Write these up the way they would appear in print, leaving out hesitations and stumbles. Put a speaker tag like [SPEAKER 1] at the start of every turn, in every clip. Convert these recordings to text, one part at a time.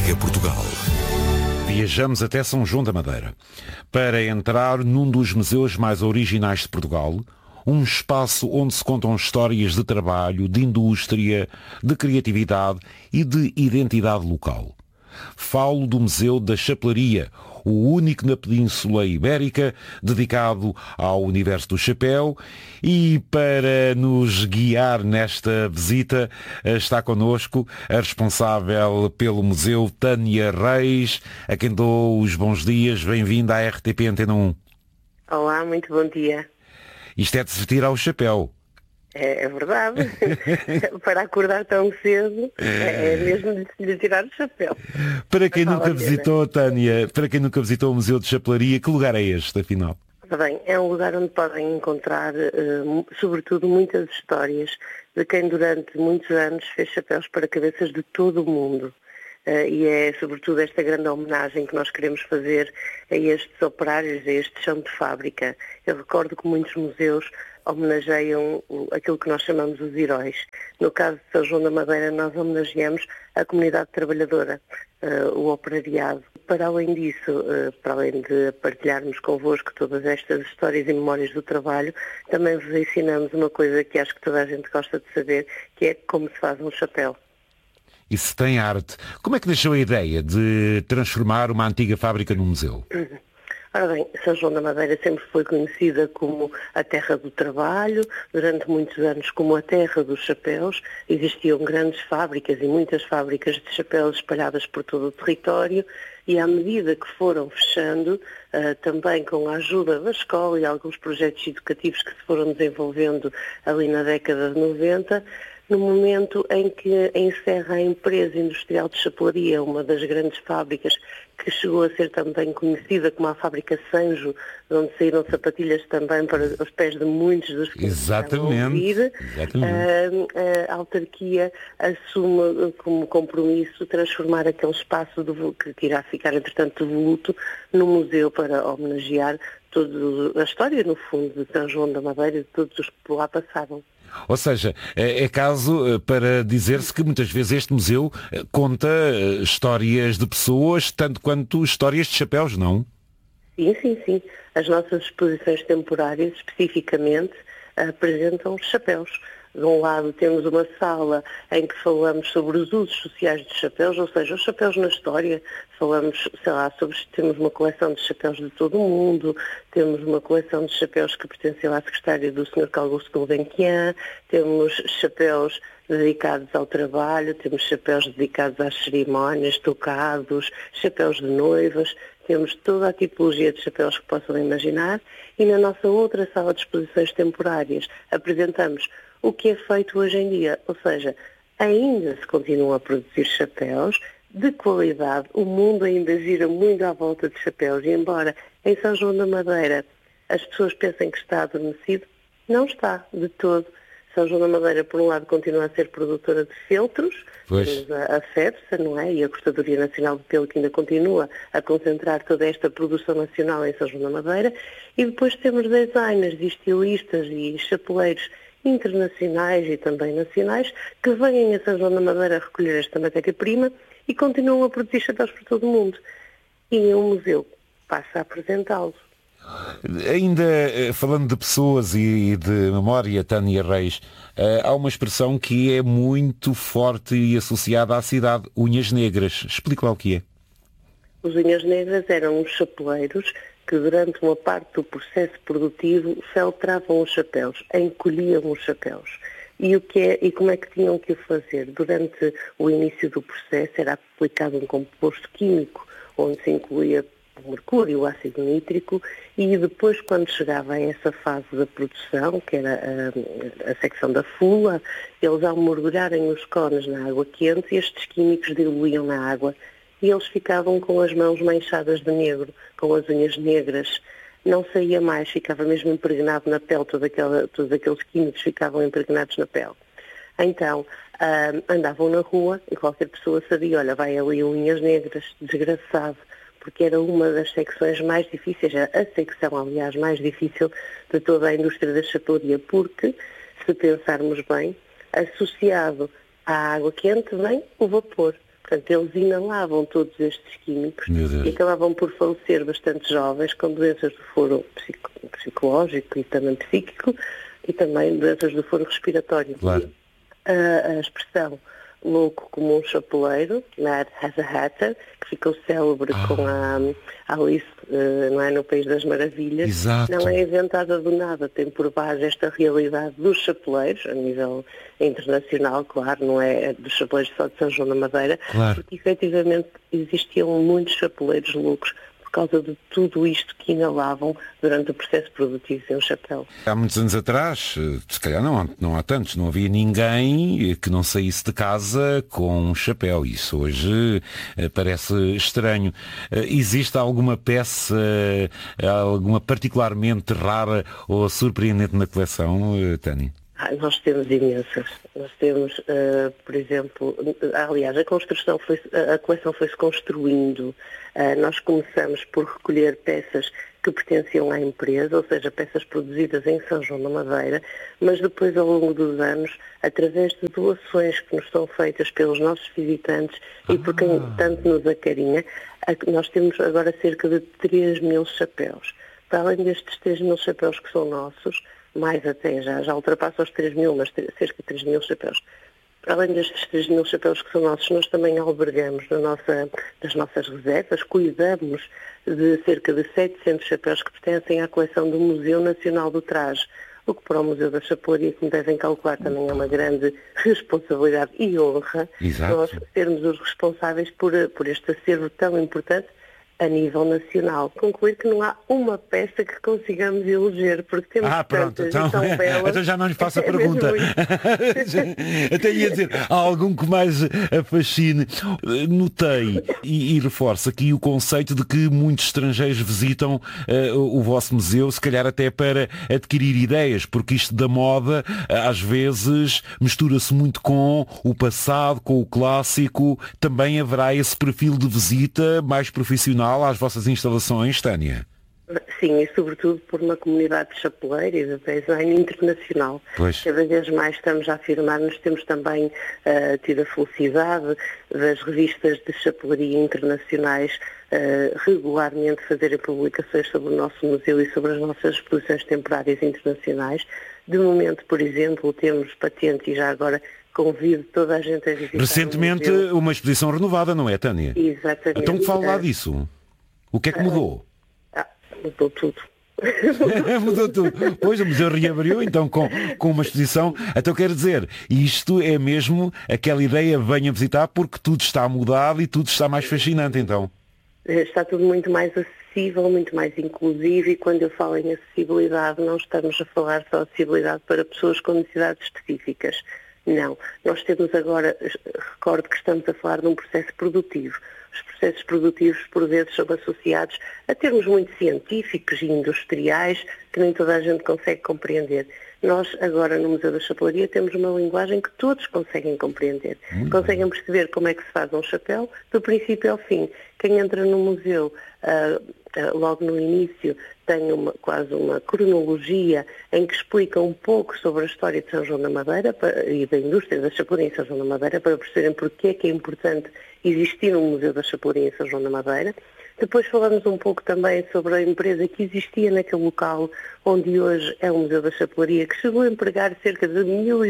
[SPEAKER 1] Chega Portugal.
[SPEAKER 2] Viajamos até São João da Madeira para entrar num dos museus mais originais de Portugal, um espaço onde se contam histórias de trabalho, de indústria, de criatividade e de identidade local. Falo do Museu da Chapelaria, o único na Península Ibérica dedicado ao universo do chapéu, e para nos guiar nesta visita está connosco a responsável pelo museu, Tânia Reis, a quem dou os bons dias. Bem-vinda à RTP Antena 1.
[SPEAKER 3] Olá, muito bom dia.
[SPEAKER 2] Isto é de se vestir ao chapéu.
[SPEAKER 3] É verdade. Para acordar tão cedo, é mesmo de se lhe tirar o chapéu.
[SPEAKER 2] Para quem nunca visitou, Tânia, para quem nunca visitou o Museu de Chapelaria, que lugar é este, afinal?
[SPEAKER 3] Bem, é um lugar onde podem encontrar, sobretudo, muitas histórias de quem durante muitos anos fez chapéus para cabeças de todo o mundo. E é, sobretudo, esta grande homenagem que nós queremos fazer a estes operários, a este chão de fábrica. Eu recordo que muitos museus homenageiam aquilo que nós chamamos os heróis. No caso de São João da Madeira, nós homenageamos a comunidade trabalhadora, o operariado. Para além disso, para além de partilharmos convosco todas estas histórias e memórias do trabalho, também vos ensinamos uma coisa que acho que toda a gente gosta de saber, que é como se faz um chapéu.
[SPEAKER 2] E se tem arte, como é que deixou a ideia de transformar uma antiga fábrica num museu?
[SPEAKER 3] Ora bem, São João da Madeira sempre foi conhecida como a terra do trabalho, durante muitos anos como a terra dos chapéus. Existiam grandes fábricas e muitas fábricas de chapéus espalhadas por todo o território, e à medida que foram fechando, também com a ajuda da escola e alguns projetos educativos que se foram desenvolvendo ali na década de 90, no momento em que encerra a empresa industrial de chapelaria, uma das grandes fábricas que chegou a ser também conhecida como a fábrica Sanjo, de onde saíram sapatilhas também para os pés de muitos dos que
[SPEAKER 2] Exatamente.
[SPEAKER 3] a autarquia assume como compromisso transformar aquele espaço que irá ficar, entretanto, devoluto, num museu para homenagear toda a história, no fundo, de São João da Madeira e de todos os que por lá passaram.
[SPEAKER 2] Ou seja, é caso para dizer-se que muitas vezes este museu conta histórias de pessoas, tanto quanto histórias de chapéus, não?
[SPEAKER 3] Sim. As nossas exposições temporárias, especificamente, apresentam chapéus. De um lado temos uma sala em que falamos sobre os usos sociais dos chapéus, ou seja, os chapéus na história. Falamos, temos uma coleção de chapéus de todo o mundo, temos uma coleção de chapéus que pertenceu à secretária do Sr. Augusto Gulbenkian, temos chapéus dedicados ao trabalho, temos chapéus dedicados às cerimónias, tocados, chapéus de noivas. Temos toda a tipologia de chapéus que possam imaginar, e na nossa outra sala de exposições temporárias apresentamos o que é feito hoje em dia, ou seja, ainda se continuam a produzir chapéus de qualidade, o mundo ainda gira muito à volta de chapéus, e embora em São João da Madeira as pessoas pensem que está adormecido, não está de todo. São João da Madeira, por um lado, continua a ser produtora de feltros, temos a FEPSA, não é? E a Cortadoria Nacional de Pelo, que ainda continua a concentrar toda esta produção nacional em São João da Madeira, e depois temos designers e estilistas e chapeleiros internacionais e também nacionais que vêm a São João da Madeira recolher esta matéria-prima e continuam a produzir chapéus por todo o mundo. E o museu passa a apresentá-los.
[SPEAKER 2] Ainda falando de pessoas e de memória, Tânia Reis, há uma expressão que é muito forte e associada à cidade, unhas negras. Explica lá o que é.
[SPEAKER 3] Os unhas negras eram os chapeleiros que durante uma parte do processo produtivo feltravam os chapéus, encolhiam os chapéus. E como é que tinham que o fazer? Durante o início do processo era aplicado um composto químico onde se incluía o mercúrio, o ácido nítrico, e depois, quando chegava a essa fase da produção, que era a secção da fula, eles, ao mergulharem os cones na água quente, estes químicos diluíam na água e eles ficavam com as mãos manchadas de negro, com as unhas negras. Não saía mais, ficava mesmo impregnado na pele, todos aqueles químicos ficavam impregnados na pele. Então, andavam na rua e qualquer pessoa sabia, olha, vai ali unhas negras, desgraçado, porque era uma das secções mais difíceis, a secção, aliás, mais difícil de toda a indústria da chapelaria, porque, se pensarmos bem, associado à água quente vem o vapor. Portanto, eles inalavam todos estes químicos e acabavam por falecer bastante jovens com doenças do foro psicológico e também psíquico e também doenças do foro respiratório.
[SPEAKER 2] Claro.
[SPEAKER 3] A expressão louco como um chapeleiro, Mad as a Hatter, que ficou célebre com a Alice, não é, no País das Maravilhas.
[SPEAKER 2] Exato.
[SPEAKER 3] Não é inventada do nada, tem por base esta realidade dos chapeleiros, a nível internacional, claro, não é dos chapeleiros só de São João da Madeira,
[SPEAKER 2] Claro.
[SPEAKER 3] porque efetivamente existiam muitos chapeleiros loucos por causa de tudo isto que inalavam durante o processo produtivo de um chapéu.
[SPEAKER 2] Há muitos anos atrás, se calhar não há tantos, não havia ninguém que não saísse de casa com um chapéu. Isso hoje parece estranho. Existe alguma peça, alguma particularmente rara ou surpreendente na coleção, Tânia?
[SPEAKER 3] Nós temos imensas. Nós temos, por exemplo, aliás, a coleção foi-se construindo. Nós começamos por recolher peças que pertenciam à empresa, ou seja, peças produzidas em São João da Madeira, mas depois, ao longo dos anos, através de doações que nos são feitas pelos nossos visitantes e por quem tanto nos acarinha, nós temos agora cerca de 3.000 chapéus. Para além destes 3.000 chapéus que são nossos, mais até, já ultrapassa os 3.000, mas cerca de 3.000 chapéus. Para além destes 3.000 chapéus que são nossos, nós também albergamos das nossas reservas, cuidamos de cerca de 700 chapéus que pertencem à coleção do Museu Nacional do Traje, o que para o Museu da Chapelaria, como devem calcular, também é uma grande responsabilidade e honra.
[SPEAKER 2] Exato.
[SPEAKER 3] Nós sermos os responsáveis por este acervo tão importante a nível nacional. Concluir que não há uma peça que consigamos eleger, porque temos
[SPEAKER 2] Pronto,
[SPEAKER 3] tantas e tão belas.
[SPEAKER 2] então já não lhe faço a pergunta. Até ia dizer, há algum que mais a fascine? Notei e reforço aqui o conceito de que muitos estrangeiros visitam o vosso museu, se calhar até para adquirir ideias, porque isto da moda às vezes mistura-se muito com o passado, com o clássico. Também haverá esse perfil de visita mais profissional às vossas instalações, Tânia?
[SPEAKER 3] Sim, e sobretudo por uma comunidade de chapeleira e de design internacional.
[SPEAKER 2] Pois.
[SPEAKER 3] Cada vez mais estamos a afirmar-nos, temos também tido a felicidade das revistas de chapelaria internacionais regularmente fazerem publicações sobre o nosso museu e sobre as nossas exposições temporárias internacionais. De momento, por exemplo, temos patente e já agora convido toda a gente a visitar.
[SPEAKER 2] Recentemente uma exposição renovada, não é, Tânia?
[SPEAKER 3] Exatamente.
[SPEAKER 2] Então fala lá disso. O que é que mudou?
[SPEAKER 3] Mudou tudo.
[SPEAKER 2] Mudou tudo. Pois o museu reabriu então com uma exposição. Então quer dizer, isto é mesmo aquela ideia, venha visitar porque tudo está mudado e tudo está mais fascinante então.
[SPEAKER 3] Está tudo muito mais acessível, muito mais inclusivo, e quando eu falo em acessibilidade não estamos a falar só de acessibilidade para pessoas com necessidades específicas. Não. Nós temos agora, recordo que estamos a falar de um processo produtivo. Os processos produtivos, por vezes, são associados a termos muito científicos e industriais que nem toda a gente consegue compreender. Nós, agora, no Museu da Chapelaria, temos uma linguagem que todos conseguem compreender. Conseguem perceber como é que se faz um chapéu, do princípio ao fim. Quem entra no museu, logo no início, tem quase uma cronologia em que explica um pouco sobre a história de São João da Madeira e da indústria da chapelaria em São João da Madeira, para perceberem porque é que é importante existir um Museu da Chapelaria em São João da Madeira. Depois falamos um pouco também sobre a empresa que existia naquele local, onde hoje é o Museu da Chapelaria, que chegou a empregar cerca de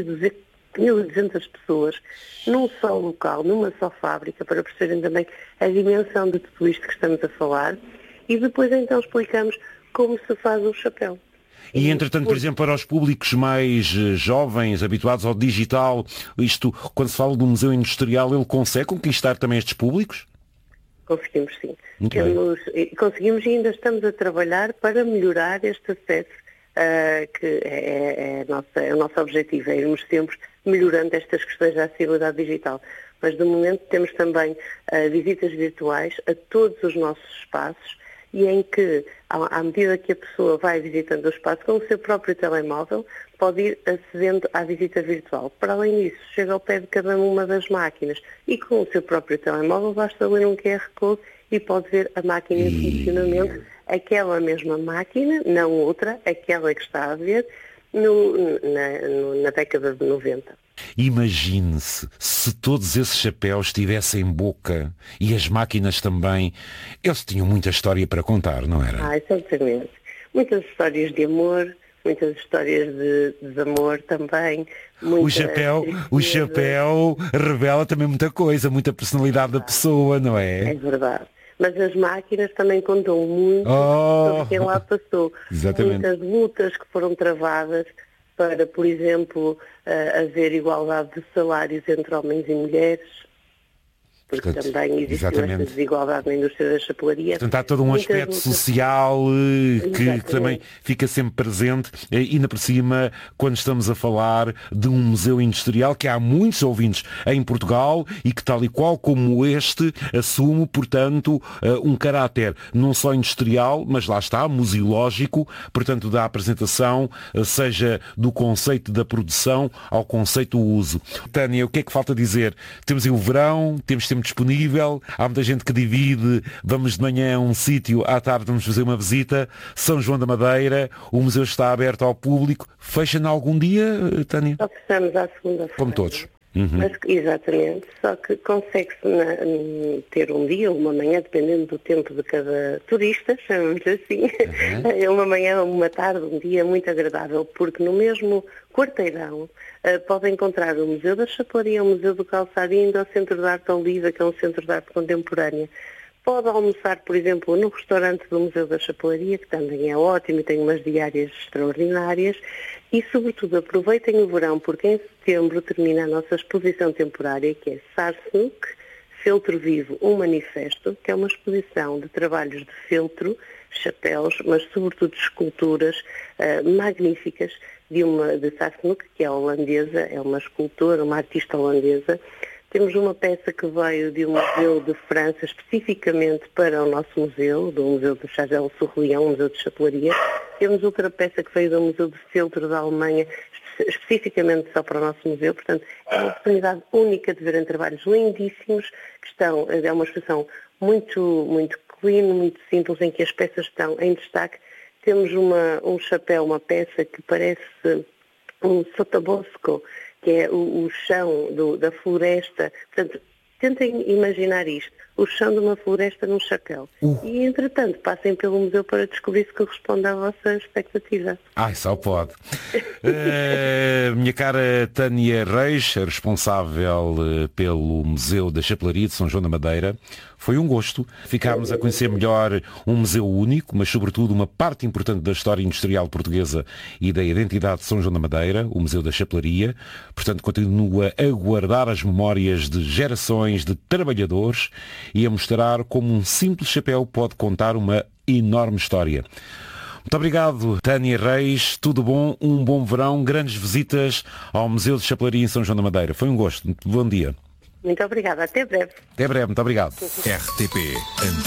[SPEAKER 3] 1.200 pessoas num só local, numa só fábrica, para perceberem também a dimensão de tudo isto que estamos a falar. E depois então explicamos como se faz o chapéu.
[SPEAKER 2] E entretanto, por exemplo, para os públicos mais jovens, habituados ao digital, isto, quando se fala do museu industrial, ele consegue conquistar também estes públicos?
[SPEAKER 3] Conseguimos, sim.
[SPEAKER 2] Conseguimos
[SPEAKER 3] e ainda estamos a trabalhar para melhorar este acesso, que é o nosso objetivo, é irmos sempre melhorando estas questões da acessibilidade digital. Mas, de momento, temos também visitas virtuais a todos os nossos espaços, e em que, à medida que a pessoa vai visitando o espaço, com o seu próprio telemóvel, pode ir acedendo à visita virtual. Para além disso, chega ao pé de cada uma das máquinas e com o seu próprio telemóvel basta ler um QR Code e pode ver a máquina em funcionamento, aquela mesma máquina, não outra, aquela que está a ver, na década de 90.
[SPEAKER 2] Imagine-se se todos esses chapéus tivessem boca e as máquinas também. Eles tinham muita história para contar, não era?
[SPEAKER 3] Exatamente. Muitas histórias de amor, muitas histórias de desamor também.
[SPEAKER 2] O chapéu revela também muita coisa, muita personalidade da pessoa, não é?
[SPEAKER 3] É verdade. Mas as máquinas também contam muito sobre quem lá passou.
[SPEAKER 2] Exatamente.
[SPEAKER 3] Muitas lutas que foram travadas para, por exemplo, haver igualdade de salários entre homens e mulheres, porque também existiu essa desigualdade na indústria da chapelaria.
[SPEAKER 2] Portanto, há todo um aspecto social que também fica sempre presente, e ainda por cima, quando estamos a falar de um museu industrial, que há muitos ouvintes em Portugal e que, tal e qual como este, assume, portanto, um caráter não só industrial, mas lá está, museológico, portanto, da apresentação, seja do conceito da produção ao conceito do uso. Tânia, o que é que falta dizer? Temos aí o verão, temos tempo disponível, há muita gente que divide, vamos de manhã a um sítio, à tarde vamos fazer uma visita. São João da Madeira, o museu está aberto ao público. Fecha em algum dia, Tânia?
[SPEAKER 3] Só fechamos à segunda-feira.
[SPEAKER 2] Como todos.
[SPEAKER 3] Mas, exatamente, só que consegue-se ter um dia ou uma manhã, dependendo do tempo de cada turista, chamamos assim, uma manhã, uma tarde, um dia muito agradável, porque no mesmo quarteirão pode encontrar o Museu da Chapelaria, o Museu do Calçado e ainda o Centro de Arte Oliva, que é um centro de arte contemporânea. Pode almoçar, por exemplo, no restaurante do Museu da Chapelaria, que também é ótimo e tem umas diárias extraordinárias. E, sobretudo, aproveitem o verão, porque em setembro termina a nossa exposição temporária, que é Sarsnuk, Feltro Vivo, um Manifesto, que é uma exposição de trabalhos de feltro, chapéus, mas, sobretudo, esculturas magníficas de Sarsnuk, que é holandesa, é uma escultora, uma artista holandesa. Temos uma peça que veio de um museu de França, especificamente para o nosso museu, do Museu de Chazelle-sur-Lion, um museu de chapelaria. Temos outra peça que veio do Museu de Feltro da Alemanha, especificamente só para o nosso museu. Portanto, é uma oportunidade única de verem trabalhos lindíssimos, é uma exposição muito clean, muito simples, em que as peças estão em destaque. Temos um chapéu, uma peça que parece um sotabosco, que é o chão da floresta. Portanto, tentem imaginar isto, o chão de uma floresta num chapéu. E, entretanto, passem pelo museu para descobrir se corresponde à vossa expectativa.
[SPEAKER 2] Só pode. Minha cara Tânia Reis, responsável pelo Museu da Chapelaria de São João da Madeira, foi um gosto ficarmos a conhecer melhor um museu único, mas sobretudo uma parte importante da história industrial portuguesa e da identidade de São João da Madeira, o Museu da Chapelaria. Portanto, continua a guardar as memórias de gerações de trabalhadores e a mostrar como um simples chapéu pode contar uma enorme história. Muito obrigado, Tânia Reis. Tudo bom, um bom verão, grandes visitas ao Museu de Chapelaria em São João da Madeira. Foi um gosto. Bom dia.
[SPEAKER 3] Muito obrigada. Até breve.
[SPEAKER 2] Até breve. Muito obrigado.
[SPEAKER 1] RTP